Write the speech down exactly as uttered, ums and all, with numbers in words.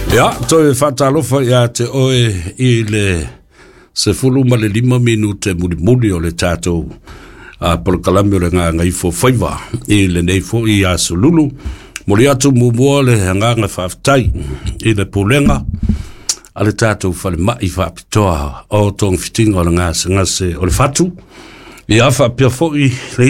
Ja, toi fatalofa ia te oe i le se fulu ma le lima minute muli muli o le tātou a polokalami o le ngā ngai fo whaiva i le nei fo i a sululu muli atu mumua le nganga whaftai i le pulenga a le tātou whale mai whapitoa o tong fitinga o le ngā sangase o le fatu i a whapia fo i le